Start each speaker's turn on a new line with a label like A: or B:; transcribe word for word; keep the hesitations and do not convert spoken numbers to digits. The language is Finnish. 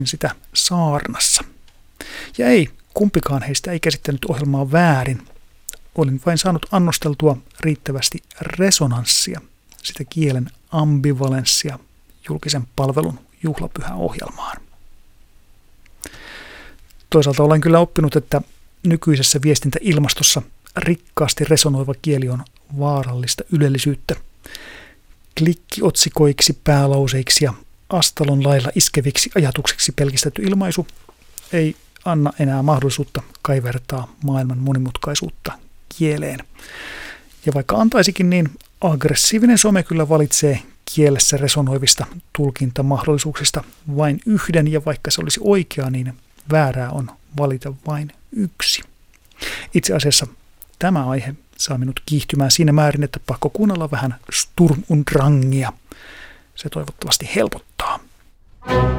A: sitä saarnassa. Ja ei, kumpikaan heistä ei käsittänyt ohjelmaa väärin. Olin vain saanut annosteltua riittävästi resonanssia, sitä kielen ambivalenssia julkisen palvelun juhlapyhäohjelmaan. Toisaalta olen kyllä oppinut, että nykyisessä viestintäilmastossa rikkaasti resonoiva kieli on vaarallista ylellisyyttä. Klikkiotsikoiksi, päälauseiksi ja astalon lailla iskeviksi ajatuksiksi pelkistetty ilmaisu ei anna enää mahdollisuutta kaivertaa maailman monimutkaisuutta kieleen. Ja vaikka antaisikin, niin aggressiivinen some kyllä valitsee kielessä resonoivista tulkintamahdollisuuksista vain yhden, ja vaikka se olisi oikea, niin väärää on valita vain yksi. Itse asiassa tämä aihe saa minut kiihtymään siinä määrin, että pakko kuunnella vähän Sturm und Drangia. Se toivottavasti helpottaa.